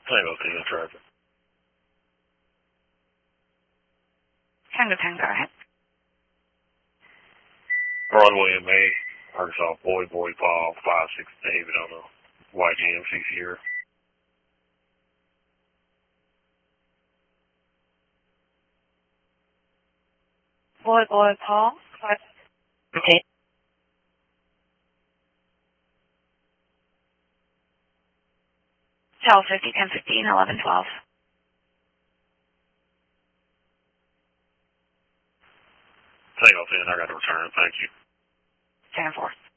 Tango 10 traffic. Tango 10, go ahead. Broadway and May, Arkansas, Boy, Paul, 5-6 David on the white GMC Sierra. Boy, Paul. Okay. Tell 50, 10, 15, 11, 12. Tango 10, I got to return. Thank you. 10 4.